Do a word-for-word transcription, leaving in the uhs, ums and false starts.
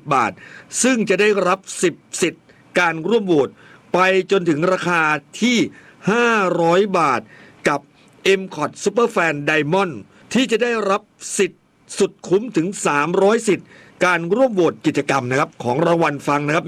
บาทซึ่งจะได้รับสิบสิทธิ์การร่วมโหวตไปจนถึงราคาที่ห้าร้อยบาทกับ เอ็ม คอท Superfan Diamond ที่จะได้รับสิทธิ์สุดคุ้มถึงสามร้อยสิทธิ์การร่วมโหวตกิจกรรมนะครับของรางวัลฟังนะครับ